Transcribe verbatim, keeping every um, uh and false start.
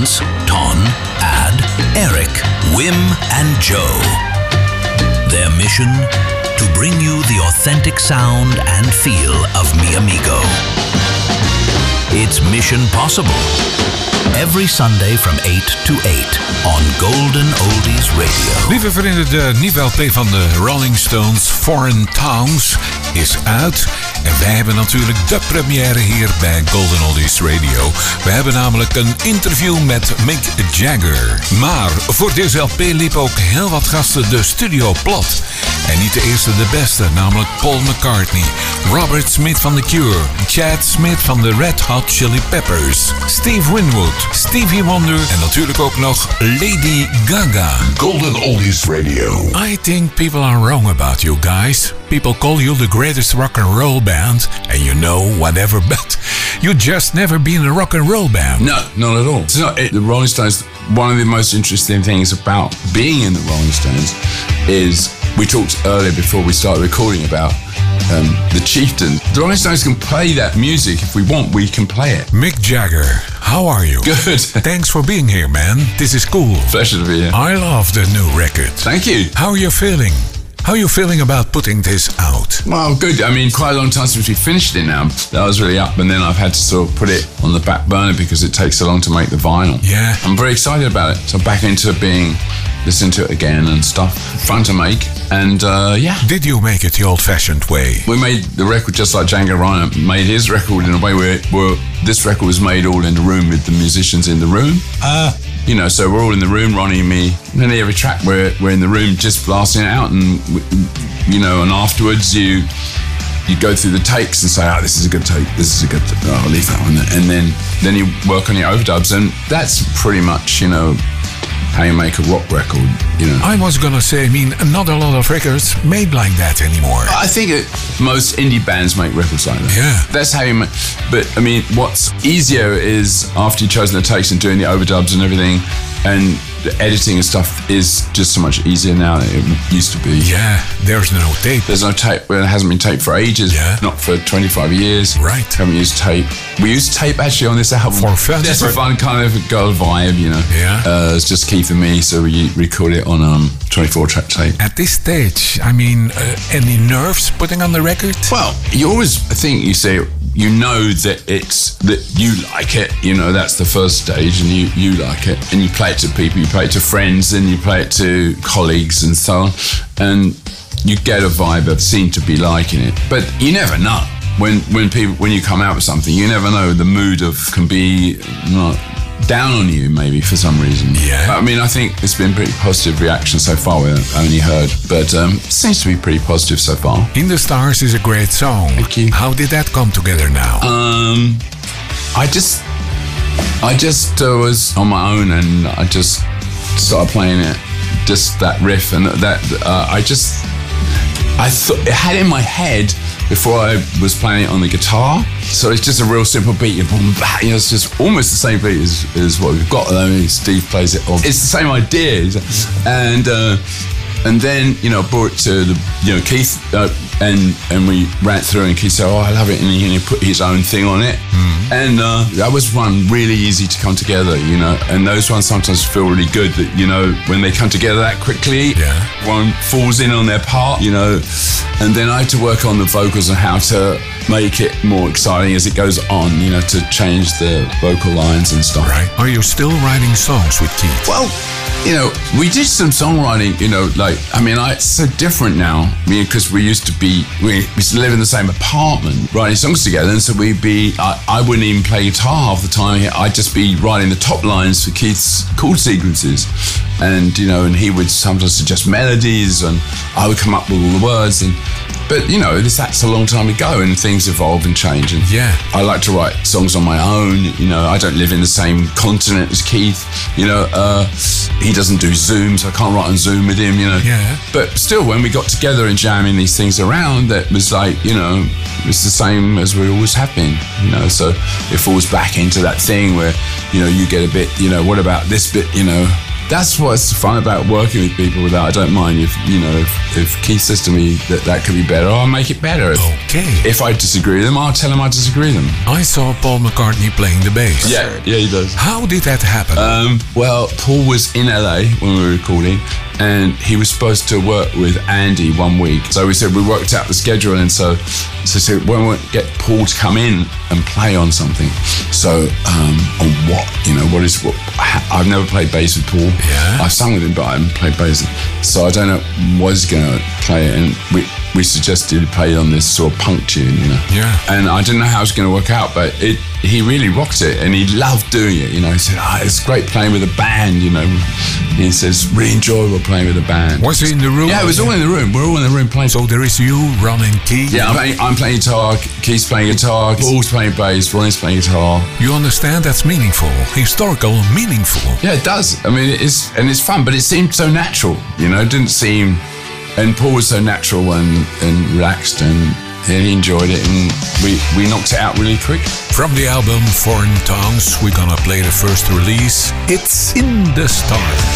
Lance, Ton, Ad, Eric, Wim, and Joe. Their mission? To bring you the authentic sound and feel of Mi Amigo. It's Mission Possible. Every Sunday from eight to eight on Golden Oldies Radio. Lieve vrienden, de nieuwe L P van de Rolling Stones, Foreign Towns, is uit. En wij hebben natuurlijk de première hier bij Golden Oldies Radio. We hebben namelijk een interview met Mick Jagger. Maar voor deze L P liepen ook heel wat gasten de studio plat. En niet de eerste, de beste, namelijk Paul McCartney, Robert Smith van The Cure, Chad Smith van de Red Hot Chili Peppers, Steve Winwood, Stevie Wonder en natuurlijk ook nog Lady Gaga. Golden Oldies Radio. I think people are wrong about you guys. People call you the greatest rock and roll band, and you know whatever, but you just never been a rock and roll band. No, not at all. It's not, it, the Rolling Stones, one of the most interesting things about being in the Rolling Stones is, we talked earlier before we started recording about um, the Chieftain. The Rolling Stones can play that music. If we want, we can play it. Mick Jagger, how are you? Good. Thanks for being here, man. This is cool. Pleasure to be here. I love the new record. Thank you. How are you feeling? How are you feeling about putting this out? Well, good. I mean, quite a long time since we finished it now. I was really up, and then I've had to sort of put it on the back burner because it takes so long to make the vinyl. Yeah. I'm very excited about it. So back into being, listen to it again and stuff. Fun to make. And uh, yeah. Did you make it the old-fashioned way? We made the record just like Django Reinhardt made his record, in a way where, where this record was made all in the room with the musicians in the room. Ah. Uh. You know, so we're all in the room, Ronnie and me. And then every track we're, we're in the room just blasting it out. And, you know, and afterwards you you go through the takes and say, oh, this is a good take, this is a good, th- oh, I'll leave that one. And then, then you work on your overdubs. And that's pretty much, you know, how you make a rock record, you know. I was gonna say, I mean, not a lot of records made like that anymore. I think it, most indie bands make records like that. Yeah. That's how you make, but I mean, what's easier is after you've chosen the takes and doing the overdubs and everything, and the editing and stuff is just so much easier now than it used to be. Yeah, there's no tape. There's no tape, well, it hasn't been taped for ages. Yeah. Not for twenty-five years. Right. Haven't used tape. We used tape actually on this album. For fun. That's a fun kind of girl vibe, you know. Yeah. Uh, it's just Keith and me, so we record it on um twenty-four track tape. At this stage, I mean, uh, any nerves putting on the record? Well, you always, I think you say, you know that it's, that you like it, you know, that's the first stage, and you, you like it, and you play it to people, you play it to friends, and you play it to colleagues and so on, and you get a vibe of seem to be liking it, but you never know. When when people when you come out with something, you never know. The mood of can be not down on you maybe for some reason. Yeah. I mean, I think it's been pretty positive reaction so far. We've only heard, but um, it seems to be pretty positive so far. In the Stars is a great song. Thank you. How did that come together now? Um, I just I just uh, was on my own, and I just started playing it, just that riff, and that uh, I just I thought it had in my head before I was playing it on the guitar. So it's just a real simple beat. You know, it's just almost the same beat as, as what we've got. I mean, Steve plays it off. It's the same idea. And uh, and then, you know, brought it to the, you know, Keith, uh, and and we ran it through, and Keith said, oh, I love it. And he, and he put his own thing on it. Mm. And uh, that was one really easy to come together, you know. And those ones sometimes feel really good that, you know, when they come together that quickly, yeah. one falls in on their part, you know. And then I had to work on the vocals and how to make it more exciting as it goes on, you know, to change the vocal lines and stuff. Right. Are you still writing songs with Keith? Well, you know, we did some songwriting, you know, like, I mean, I, it's so different now. I mean, because we used to be, we, we used to live in the same apartment, writing songs together. And so we'd be, I, I wouldn't even play guitar half the time. I'd just be writing the top lines for Keith's chord sequences. And, you know, and he would sometimes suggest melodies, and I would come up with all the words. And But, you know, this, that's a long time ago, and things evolve and change. And yeah. I like to write songs on my own. You know, I don't live in the same continent as Keith. You know, uh, he doesn't do Zoom, so I can't write on Zoom with him, you know. Yeah. But still, when we got together and jamming these things around, that was like, you know, it's the same as we always have been, you know. So it falls back into that thing where, you know, you get a bit, you know, what about this bit, you know, that's what's fun about working with people. With that, I don't mind if you know if, if Keith says to me that that could be better, I'll make it better. Okay. If I disagree with them, I'll tell them I disagree with them. I saw Paul McCartney playing the bass. Yeah, yeah, he does. How did that happen? Um, well, Paul was in L A when we were recording, and he was supposed to work with Andy one week. So we said we worked out the schedule, and so so said when we get Paul to come in and play on something. So um, on what you know, what is what? I've never played bass with Paul. Yeah. I've sung with him, but I haven't played bass. So I don't know what he's going to play, and we we suggested he play on this sort of punk tune, you know. Yeah. And I didn't know how it was going to work out, but it he really rocked it, and he loved doing it. You know, he said, "Ah, oh, it's great playing with a band." You know, he says, "Really enjoyable playing with a band." Was he in the room? Yeah, it was all in the room. We're all in the room playing. So there is you, Ron and Keith. Yeah, I'm playing, I'm playing guitar. Keith's playing guitar. Paul's playing bass. Ronnie's playing guitar. You understand that's meaningful, historical, meaningful. Yeah, it does. I mean, it's and it's fun, but it seemed so natural. You know, it didn't seem. And Paul was so natural and, and relaxed, and he enjoyed it, and we, we knocked it out really quick. From the album Foreign Tongues, we're gonna play the first release. It's In the Stars.